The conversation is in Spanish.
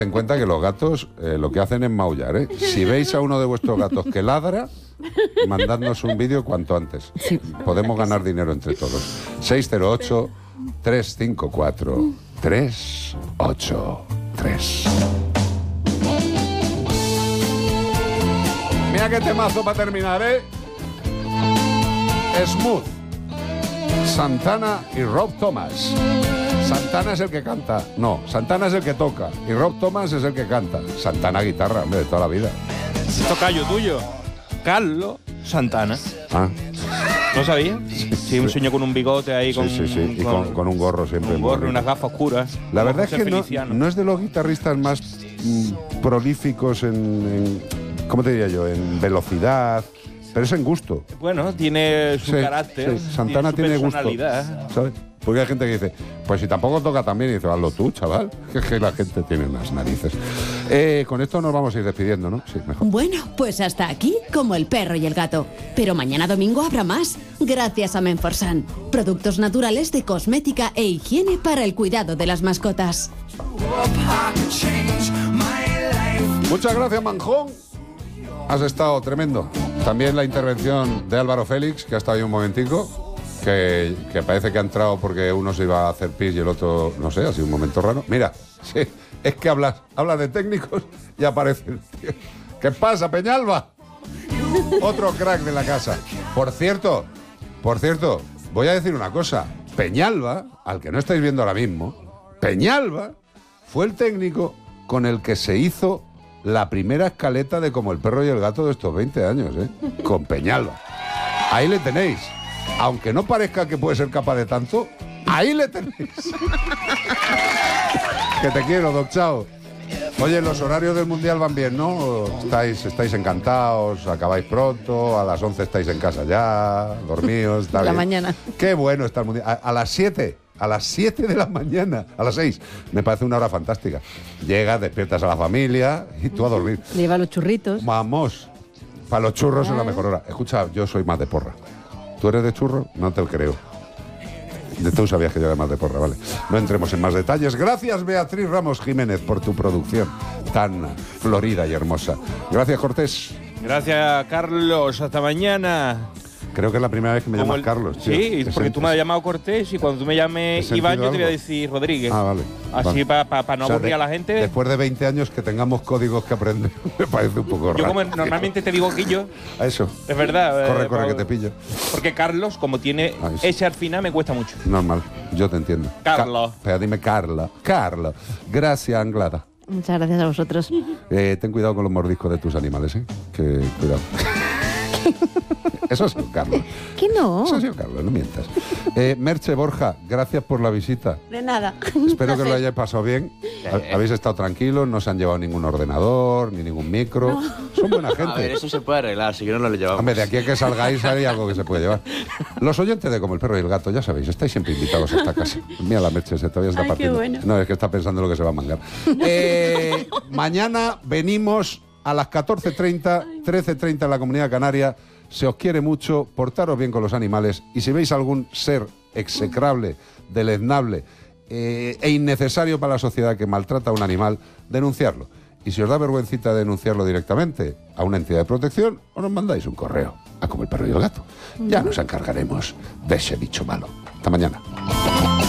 En cuenta que los gatos lo que hacen es maullar, ¿eh? Si veis a uno de vuestros gatos que ladra, mandadnos un vídeo cuanto antes. Sí. Podemos ganar dinero entre todos. 608-354-383. Mira qué temazo para terminar, ¿eh? Smooth. Santana y Rob Thomas. Santana es el que canta. No, Santana es el que toca. Y Rob Thomas es el que canta. Santana guitarra, hombre, de toda la vida. Es tocayo tuyo. Carlos Santana. Ah. ¿No sabías? Sí, un señor con un bigote ahí. Sí, y con un gorro siempre. Un gorro y unas gafas oscuras. La verdad es que no es de los guitarristas más prolíficos en ¿cómo te diría yo? En velocidad. Pero es en gusto. Bueno, tiene su carácter. Sí. Santana tiene gusto. ¿Sabes? Porque hay gente que dice, pues si tampoco toca también, y dice, hazlo tú, chaval. Que la gente tiene unas narices. Con esto nos vamos a ir despidiendo, ¿no? Sí, mejor. Bueno, pues hasta aquí, como el perro y el gato. Pero mañana domingo habrá más, gracias a Menforsan. Productos naturales de cosmética e higiene para el cuidado de las mascotas. Muchas gracias, Manjón. Has estado tremendo. También la intervención de Álvaro Félix, que ha estado ahí un momentico. Que parece que ha entrado porque uno se iba a hacer pis y el otro, no sé, ha sido un momento raro. Mira, sí, es que hablas de técnicos y aparece el tío. ¿Qué pasa, Peñalba? Otro crack de la casa. Por cierto, voy a decir una cosa. Peñalba, al que no estáis viendo ahora mismo, Peñalba fue el técnico con el que se hizo la primera escaleta de Como el perro y el gato de estos 20 años, ¿eh? Con Peñalba. Ahí le tenéis. Aunque no parezca que puede ser capaz de tanto, ahí le tenéis. Que te quiero, Doc, chao. Oye, los horarios del Mundial van bien, ¿no? Estáis encantados, acabáis pronto, a las 11 estáis en casa ya, dormidos, está bien. La mañana. Qué bueno está el Mundial. A las 7 de la mañana, a las 6, me parece una hora fantástica. Llegas, despiertas a la familia y tú a dormir. Lleva los churritos. Vamos, para los churros es la mejor hora. Escucha, yo soy más de porra. ¿Tú eres de churro? No te lo creo. Tú sabías que yo era más de porra, vale. No entremos en más detalles. Gracias, Beatriz Ramos Jiménez, por tu producción tan florida y hermosa. Gracias, Cortés. Gracias, Carlos. Hasta mañana. Creo que es la primera vez que me llamas Carlos, tío. Sí, porque tú me has llamado Cortés y cuando tú me llames Iván, yo te voy a decir Rodríguez. Ah, vale. Así para no aburrir a la gente. Después de 20 años que tengamos códigos que aprender, me parece un poco raro. Yo como normalmente te digo Guillo. A eso. Es verdad. Corre, que te pillo. Porque Carlos, como tiene ese al final, me cuesta mucho. Normal, yo te entiendo. Carlos. Pero dime Carla. Gracias, Anglada. Muchas gracias a vosotros. Ten cuidado con los mordiscos de tus animales, ¿eh? Que cuidado. Eso ha sido Carlos. ¿Qué no? Eso ha sido Carlos, no mientas. Merche Borja, gracias por la visita. De nada. Espero que lo hayáis pasado bien. Habéis estado tranquilos, no se han llevado ningún ordenador, ni ningún micro. No. Son buena gente. A ver, eso se puede arreglar, si que no lo llevamos. Hombre, de aquí a que salgáis hay algo que se puede llevar. Los oyentes de Como el perro y el gato, ya sabéis, estáis siempre invitados a esta casa. Mira la Merche, se todavía está partiendo. Qué bueno. No, es que está pensando en lo que se va a mangar. Mañana venimos a las 14:30, 13:30 en la Comunidad Canaria. Se os quiere mucho, portaros bien con los animales y si veis algún ser execrable, deleznable e innecesario para la sociedad que maltrata a un animal, denunciarlo. Y si os da vergüencita denunciarlo directamente a una entidad de protección, os nos mandáis un correo a Como el perro y el gato. Ya nos encargaremos de ese bicho malo. Hasta mañana.